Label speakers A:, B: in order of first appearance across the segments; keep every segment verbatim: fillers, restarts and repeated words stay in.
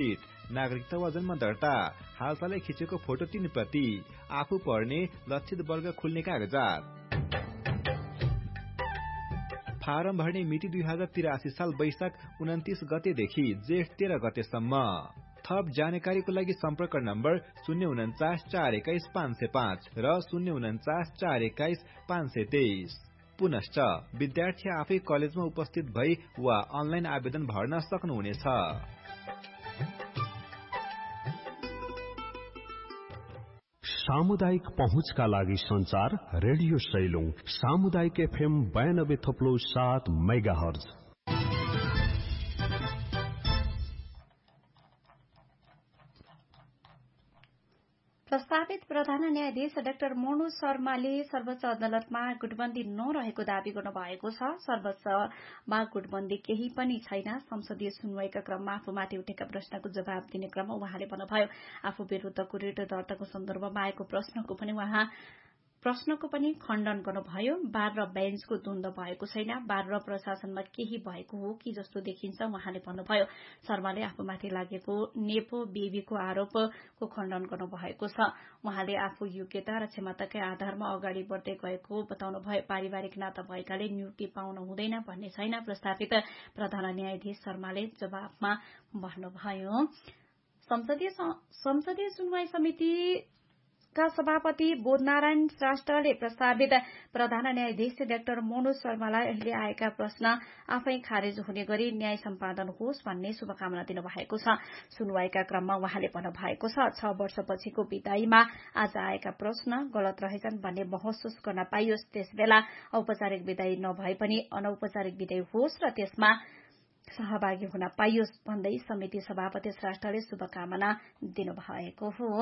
A: नागरिकता वा जन्म दर्ता, हालसालै खिचेको फोटो तीन प्रति, आफू पढ्ने लक्षित वर्ग खुल्ने कागजात। फारम भर्ने मिति दुई हजार तिरासी साल वैशाख उन्तिस गतेदेखि जेठ तेह्र गतेसम्म। थप जानकारीको लागि सम्पर्क नम्बर शून्य उन्चास चार एक्काइस पाँच सय पाँच र शून्य उन्चास चार एक्काइस पाँच सय तेइस। पुनश्च विद्यार्थी आफै कलेजमा उपस्थित भई वा अनलाइन आवेदन भर्न सक्नुहुनेछ।
B: सामुदायिक पहुँचका लागि संचार रेडियो सैलुङ सामुदायिक एफएम बयानब्बे थप्लो सात मेगा हर्ज।
C: प्रस्तावित प्रधान न्यायाधीश डाक्टर मोनु शर्माले सर्वोच्च अदालतमा गुटबन्दी नरहेको दावी गर्नु भएको छ। सर्वोच्चमा गुटबन्दी केही पनि छैन। संसदीय सुनवाईका क्रममा आफूमाथि उठेका प्रश्नको जवाब दिने क्रममा उहाँले भन्नुभयो। आफू विरूद्धको रिट दर्ताको सन्दर्भमा आएको प्रश्नको पनि उहाँ प्रश्नको पनि खण्डन गर्नुभयो। बार र बेन्चको द्वन्द भएको छैन। बार र प्रशासनमा केही भएको हो कि जस्तो देखिन्छ उहाँले भन्नुभयो। शर्माले आफूमाथि लागेको नेपो बेबीको आरोपको खण्डन गर्नुभएको छ। उहाँले आफू योग्यता र क्षमताकै आधारमा अगाडि बढ्दै गएको बताउनुभयो। पारिवारिक नाता भएकाले नियुक्ति पाउन हुँदैन भन्ने छैन प्रस्तावित प्रधान न्यायाधीश शर्माले जवाफमा भन्नुभयो। संसदीय संसदीय सुनवाई समिति का सभापति बोधनारायण श्रेष्ठले प्रस्तावित प्रधान न्यायाधीश डाक्टर मोनु शर्मालाई अहिले आएका प्रश्न आफै खारेज हुने गरी न्याय सम्पादन होस् भन्ने शुभकामना दिनुभएको छ। सुनवाईका क्रममा उहाँले भन्नुभएको छ छ वर्षपछिको विदाईमा आज आएका प्रश्न गलत रहेछन् भन्ने महसुस गर्न पाइयोस्। त्यसबेला औपचारिक विदाई नभए पनि अनौपचारिक विदाई होस् र त्यसमा सहभागी हुन पाइयोस् भन्दै समिति सभापति श्रेष्ठले शुभकामना दिनुभएको हो।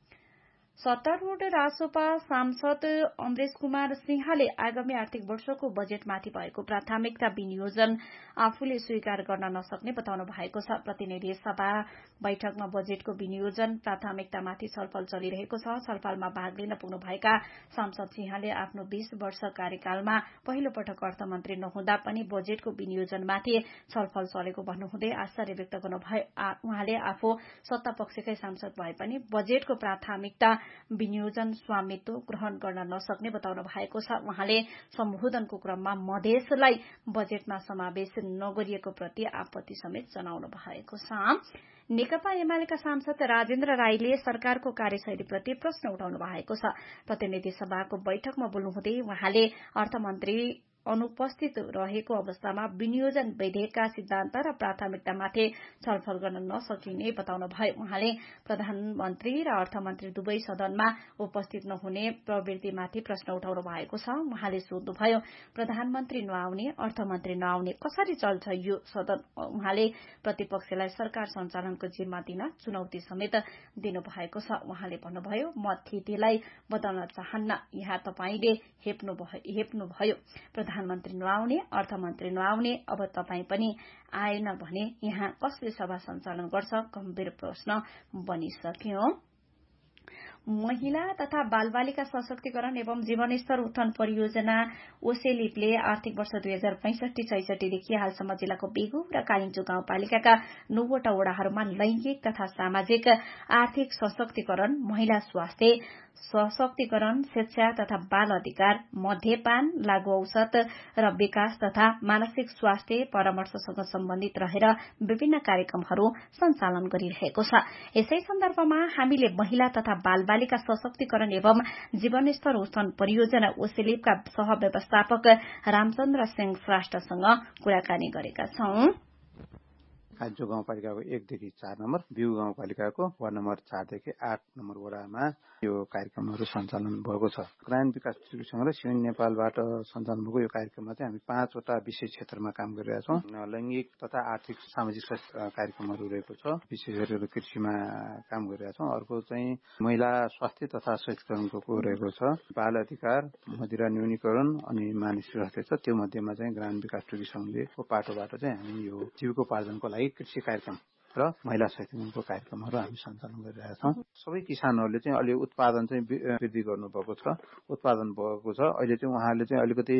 C: सत्तारूढ़ रासोपा सांसद अमरेश कुमार सिंहले आगामी आर्थिक वर्षको बजेटमाथि भएको प्राथमिकता विनियोजन आफूले स्वीकार गर्न नसक्ने बताउनु भएको छ। प्रतिनिधि सभा बैठकमा बजेटको विनियोजन प्राथमिकतामाथि छलफल चलिरहेको छ। छलफलमा भाग लिन पुग्नुभएका सांसद सिंहले आफ्नो बीस वर्ष कार्यकालमा पहिलो पटक अर्थमन्त्री नहुँदा पनि बजेटको विनियोजनमाथि छलफल चलेको भन्नुहुँदै आश्चर्य व्यक्त गर्नुभयो। उहाँले आफू सत्तापक्षकै सांसद भए पनि बजेटको प्राथमिकता विनियोजन स्वामित्व ग्रहण गर्न नसक्ने बताउनु भएको छ। उहाँले सम्बोधनको क्रममा मधेसलाई बजेटमा समावेश नगरिएको प्रति आपत्ति समेत जनाउनु भएको छ। नेकपा एमालेका सांसद राजेन्द्र राईले सरकारको कार्यशैलीप्रति प्रश्न उठाउनु भएको छ। प्रतिनिधि सभाको बैठकमा बोल्नुहुँदै उहाँले अर्थमन्त्री अनुपस्थित रहेको अवस्थामा विनियोजन विधेयकका सिद्धान्त र प्राथमिकतामाथि छलफल गर्न नसकिने बताउनु भयो। उहाँले प्रधानमन्त्री र अर्थमन्त्री दुवै सदनमा उपस्थित नहुने प्रवृत्तिमाथि प्रश्न उठाउनु भएको छ। उहाँले सोध्नुभयो प्रधानमन्त्री नआउने अर्थमन्त्री नआउने कसरी चल्छ यो सदन। उहाँले प्रतिपक्षलाई सरकार सञ्चालनको जिम्मा दिन चुनौती समेत दिनुभएको छ। उहाँले भन्नुभयो म थितिलाई बदल्न चाहन्न, यहाँ तपाईले हेप्नुभयो। प्रधानमन्त्री नआउने अर्थमन्त्री नआउने अब तपाई पनि आएन भने यहाँ कसले सभा सञ्चालन गर्छ गम्भीर प्रश्न बनिसक्यो। महिला तथा बालबालिका सशक्तिकरण एवं जीवनस्तर उत्थान परियोजना ओसेलिपले आर्थिक वर्ष दुई हजार पैंसठी छैसठीदेखि हालसम्म जिल्लाको बेगु र कालिन्चो गाउँपालिकाका नौवटा वडाहरूमा लैंगिक तथा सामाजिक आर्थिक सशक्तिकरण, महिला स्वास्थ्य सशक्तिकरण, शिक्षा तथा बाल अधिकार, मध्यपान, लागू औषध र विकास तथा मानसिक स्वास्थ्य परामर्शसँग सम्बन्धित रहेर विभिन्न कार्यक्रमहरू सञ्चालन गरिरहेको छ। यसै सन्दर्भमा हामीले महिला तथा बालबालिका सशक्तिकरण एवं जीवनस्तर उत्थान परियोजना ओसेलिपका सहव्यवस्थापक रामचन्द्र सिंह श्रेष्ठसँग कुराकानी गरेका छौं।
D: कान्छो गाउँपालिकाको एकदेखि चार नम्बर, बिउ गाउँपालिकाको वार्ड नम्बर चारदेखि आठ नम्बर वडामा यो कार्यक्रमहरू सञ्चालन भएको छ। ग्रामीण विकास डिस्ट्रिब्युसन र सिएन नेपालबाट सञ्चालन भएको यो कार्यक्रममा चाहिँ हामी पाँचवटा विशेष क्षेत्रमा काम गरिरहेका छौँ। लैङ्गिक तथा आर्थिक सामाजिक कार्यक्रमहरू रहेको छ। विशेष गरेर कृषिमा काम गरिरहेका छौँ। अर्को चाहिँ महिला स्वास्थ्य तथा सशक्तिकरणको रहेको छ। बाल अधिकार, मदिरा न्यूनीकरण अनि मानसिक स्वास्थ्य छ। त्यो मध्येमा चाहिँ ग्रामीण विकास डिस्ट्रिब्युसनले पाटोबाट चाहिँ हामी यो जीविकोपार्जनको लागि कृषि कार्यक्रम र महिला सशक्तिकरणको कार्यक्रमहरू हामी सञ्चालन गरिरहेका छौँ। सबै किसानहरूले चाहिँ अहिले उत्पादन चाहिँ वृद्धि गर्नुभएको छ। उत्पादन भएको छ। अहिले चाहिँ उहाँहरूले चाहिँ अलिकति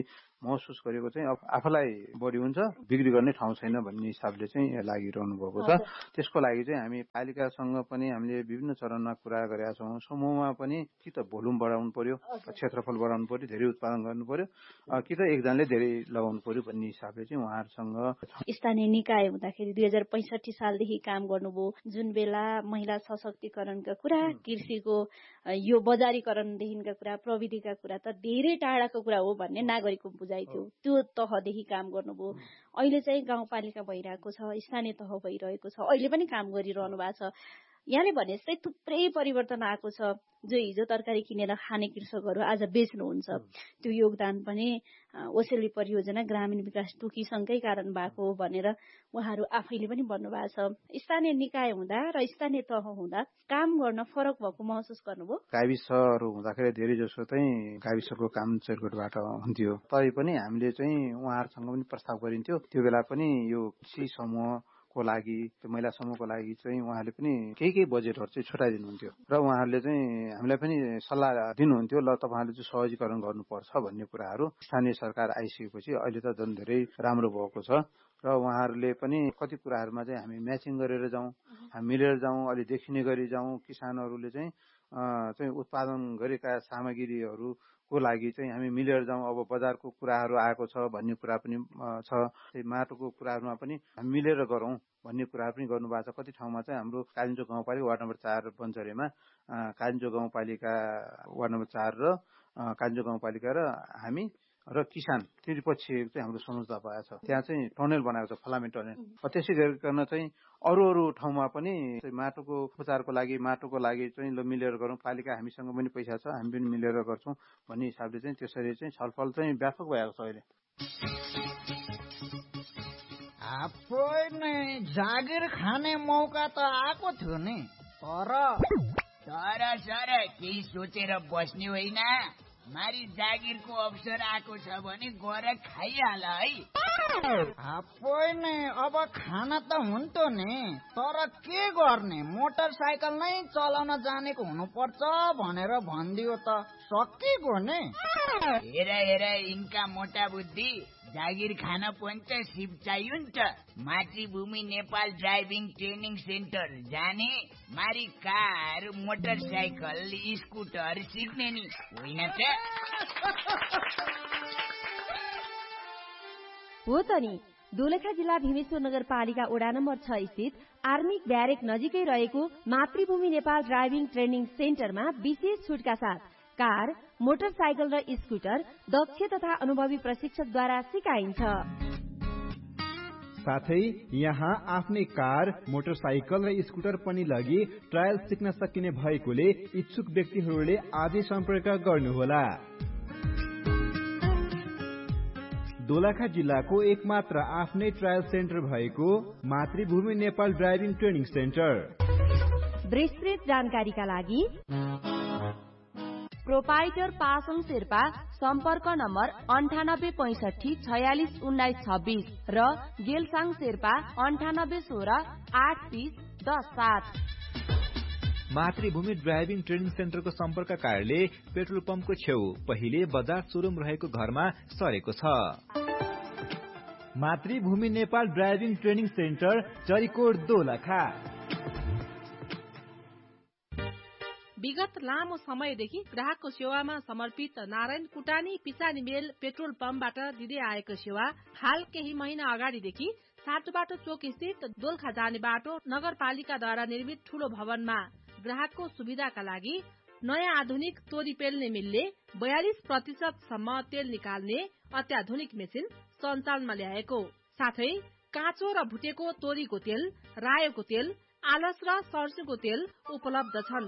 D: महसुस गरेको चाहिँ आफूलाई बढी हुन्छ, बिक्री गर्ने ठाउँ छैन भन्ने हिसाबले चाहिँ लागिरहनु भएको छ। त्यसको लागि चाहिँ हामी पालिकासँग पनि हामीले विभिन्न चरणमा कुरा गरेका छौँ। समूहमा पनि कि त भोल्युम बढाउनु पर्यो, क्षेत्रफल बढाउनु पर्यो, धेरै उत्पादन गर्नु पर्यो, कि त एकजनाले धेरै लगाउनु पर्यो भन्ने हिसाबले चाहिँ उहाँहरूसँग
C: स्थानीय निकाय हुँदाखेरि दुई हजार पैँसठी सालदेखि काम गर्नुभयो, जुन बेला महिला सशक्तिकरणका कुरा, कृषिको यो बजारीकरणदेखिका कुरा, प्रविधिका कुरा त धेरै टाढाको कुरा हो भन्ने नागरिकको बुझाइ थियो। त्यो तहदेखि काम गर्नुभयो। अहिले चाहिँ गाउँपालिका भइरहेको छ, स्थानीय तह भइरहेको छ, अहिले पनि काम गरिरहनु भएको छ। यहाँले भने जस्तै थुप्रै परिवर्तन आएको छ। जो हिजो तरकारी किनेर खाने कृषकहरू आज बेच्नुहुन्छ, त्यो योगदान पनि ओसेली परियोजना ग्रामीण विकास टुकीसँगै कारण भएको हो भनेर उहाँहरू आफैले पनि भन्नुभएको छ। स्थानीय निकाय हुँदा र स्थानीय तह हुँदा काम गर्न फरक भएको महसुस गर्नुभयो?
D: गाविसहरू हुँदाखेरि धेरै जसो चाहिँ गाविसको काम चैरकोटबाट हुन्थ्यो, तै पनि हामीले चाहिँ उहाँहरूसँग पनि प्रस्ताव गरिन्थ्यो। त्यो बेला पनि यो कृषि समूह को लागि, महिला समूहको लागि चाहिँ उहाँले पनि केही केही बजेटहरू चाहिँ छुटाइदिनुहुन्थ्यो र उहाँहरूले चाहिँ हामीलाई पनि सल्लाह दिनुहुन्थ्यो, ल तपाईँहरूले चाहिँ सहजीकरण गर्नुपर्छ भन्ने कुराहरू। स्थानीय सरकार आइसकेपछि अहिले त झन् धेरै राम्रो भएको छ र उहाँहरूले पनि कति कुराहरूमा चाहिँ हामी म्याचिङ गरेर जाउँ, हामी मिलेर जाउँ, अलि देखिने गरी जाउँ, किसानहरूले चाहिँ चाहिँ उत्पादन गरेका सामग्रीहरू को लागि चाहिँ हामी मिलेर जाउँ। अब बजारको कुराहरू आएको छ भन्ने कुरा पनि छ, माटोको कुराहरूमा पनि हामी मिलेर गरौँ भन्ने कुराहरू पनि गर्नुभएको छ। कति ठाउँमा चाहिँ हाम्रो कालिम्पोङ गाउँपालिका वार्ड नम्बर चार बन्चरेमा कालिम्पोङ गाउँपालिका वार्ड नम्बर चार र कालिम्पोङ गाउँपालिका र हामी र किसान त्रिपक्षीय चाहिँ हाम्रो सम्झौता भएको छ। त्यहाँ चाहिँ टनेल बनाएको छ, फलामे टनेल। त्यसै गरिकन चाहिँ अरू अरू ठाउँमा पनि माटोको उपचारको लागि, माटोको लागि चाहिँ ल मिलेर गरौँ, पालिका हामीसँग पनि पैसा छ, हामी पनि मिलेर गर्छौँ भन्ने हिसाबले चाहिँ त्यसरी चाहिँ छलफल चाहिँ व्यापक भएको छ अहिले।
E: जागिर खाने मौका त आएको थियो नि, तर
F: तर सर केही सोचेर बस्ने होइन। मारी जागिरको अवसर आएको छ भने गएर खाइहाल है।
E: नै अब खाना त हुन्थ्यो नि, तर के गर्ने, मोटरसाइकल नै चलाउन जानेको हुनुपर्छ भनेर भनिदियो त सकिगयो नि।
F: हेर हेर यिनका मोटा बुद्धि, जागिर खान पनि त सिप चाहियो नि त। मातृभूमि नेपाल ड्राइभिङ ट्रेनिङ सेन्टर जाने, मारी कार, मोटरसाइकल, स्कुटर सिक्ने नि होइन त।
G: हो त नि। दोलखा जिल्ला भीमेश्वर नगरपालिका वडा नम्बर छ स्थित आर्मिक ब्यारेक नजिकै रहेको मातृभूमि नेपाल ड्राइभिङ ट्रेनिङ सेन्टरमा विशेष छुटका साथ कार, मोटरसाइकल र स्कुटर दक्ष तथा अनुभवी प्रशिक्षकद्वारा सिकाइन्छ।
A: साथै यहाँ आफ्नै कार, मोटरसाइकल र स्कुटर पनि लगी ट्रायल सिक्न सकिने भएकोले इच्छुक व्यक्तिहरूले आजै सम्पर्क गर्नुहोला। दोलखा जिल्लाको एकमात्र आफ्नै ट्रायल सेन्टर भएको मातृभूमि नेपाल ड्राइभिङ ट्रेनिङ सेन्टर।
G: विस्तृत जानकारीका लागि प्रोपाइटर पासङ शेर्पा सम्पर्क नम्बर अन्ठानब्बे पैंसठी छयालिस उन्नाइस छब्बीस र गेलसाङ शेर्पा अन्ठानब्बे सोह्र आठ तीस दस सात।
A: मातृभूमि ड्राइभिङ ट्रेनिङ सेन्टरको सम्पर्क कार्यालय पेट्रोल पम्पको छेउ पहिले बजाज सोरुम रहेको घरमा सरेको छ। मातृभूमि Nepal driving training centre Charikot Dolakha.
H: विगत लामो समयदेखि ग्राहकको सेवामा समर्पित नारायण कुटानी पिसानी मेल पेट्रोल पम्पबाट दिँदै आएको सेवा हाल केही महिना अगाडिदेखि सातोबाटो चोक स्थित दोलखा जाने बाटो नगरपालिकाद्वारा निर्मित ठूलो भवनमा ग्राहकको सुविधाका लागि नयाँ आधुनिक तोरी पेल्ने मिलले बयालिस प्रतिशत सम्म तेल निकाल्ने अत्याधुनिक मेसिन सञ्चालनमा ल्याएको साथै काँचो र भुटेको तोरीको तेल, रायोको तेल, आलस र सर्सोको तेल उपलब्ध छन्।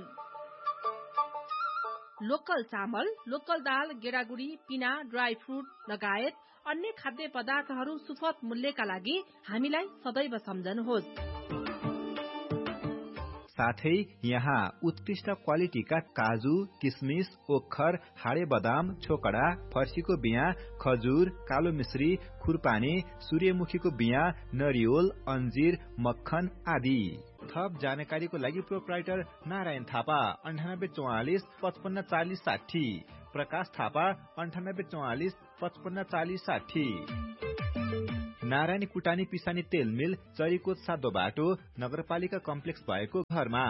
H: लोकल चामल, लोकल दाल, गेडागुडी, पिना, ड्राई फ्रुट लगायत अन्य खाद्य पदार्थहरू सुपथ मूल्यका लागि हामीलाई सदैव सम्झनुहोस्।
A: साथै यहाँ उत्कृष्ट क्वालिटीका काजु, किसमिस, ओखर, हाडे बदाम, छोकडा, फर्सीको बिया, खजुर, कालो मिश्री, खुरपानी, सूर्यमुखीको बिया, नरिवल, अन्जीर, मक्खन आदि। थप जानकारीको लागि प्रोप्राइटर नारायण थापा अन्ठानब्बे चौवालिस पचपन्न चालिस साठी, प्रकाश थापा अन्ठानब्बे चौवालिस पचपन्न चालिस साठी। नारायणी कुटानी पिसानी तेल मिल चरीकोट सातो बाटो नगरपालिका कम्प्लेक्स भएको घरमा।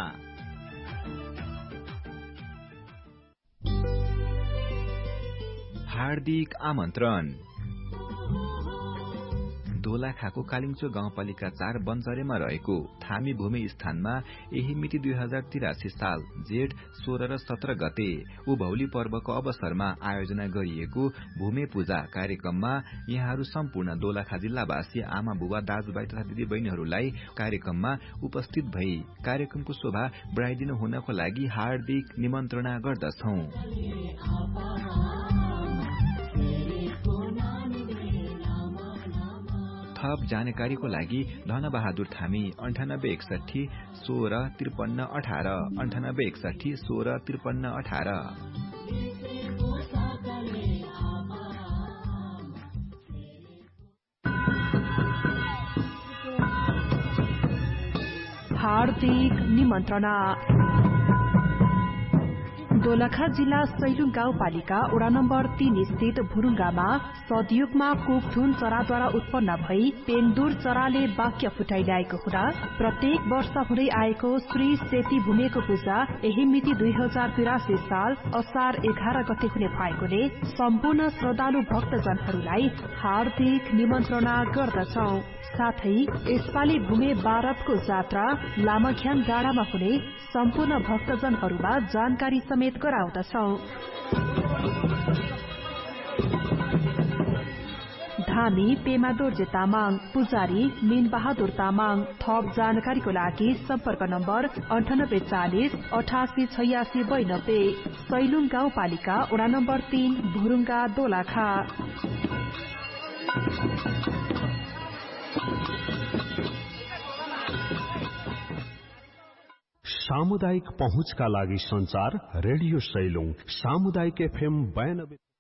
A: हार्दिक आमन्त्रण। दोलाखाको कालिङचो गाउँपालिका चार बन्जरेमा रहेको थामी भूमि स्थानमा यही मिति दुई हजार तिरासी साल जेठ सोह्र र सत्र गते उभौली पर्वको अवसरमा आयोजना गरिएको भूमि पूजा कार्यक्रममा यहाँहरू सम्पूर्ण दोलाखा जिल्लावासी आमा बुबा दाजुभाइ तथा दिदी बहिनीहरूलाई कार्यक्रममा उपस्थित भई कार्यक्रमको शोभा बढाइदिनु हुनको लागि हार्दिक निमन्त्रणा गर्दछौं। थप जानकारीको लागि धनबहादुर थामी अन्ठानब्बे एकसठी सोह्र त्रिपन्न अठार अन्ठानब्बे एकसठी सोह्र त्रिपन्न अठार।
I: हार्दिक निमन्त्रणा। दोलखा जिल्ला सैलुङ गाउँपालिका वडा नम्बर तीन स्थित भुरुङ्गामा सदयुगमा कुकथुन चराद्वारा उत्पन्न भई पेन्दुर चराले वाक्य फुटाइरहेको हुँदा प्रत्येक वर्ष हुँदै आएको श्री सेती भूमिको पूजा यही मिति दुई हजार तिरासी साल असार एघार गते हुने भएकोले सम्पूर्ण श्रद्धालु भक्तजनहरूलाई हार्दिक निमन्त्रणा गर्दछौ। साथै यसपालि भूमि बारतको जात्रा लामाख्यान डाँडामा हुने सम्पूर्ण भक्तजनहरूमा जानकारी समेत गराउँदछौ। धामी पेमा दोर्जे तामाङ, पुजारी मीन बहादुर तामाङ। थप जानकारीको लागि सम्पर्क नम्बर अन्ठानब्बे चालिस अठासी छयासी बयानब्बे। सैलुङ गाउँपालिका वडा नम्बर तीन भुरुङ्गा दोलाखा।
B: सामुदायिक पहुँचका लागि संचार रेडियो सैलुङ सामुदायिक एफएम बयानब्बे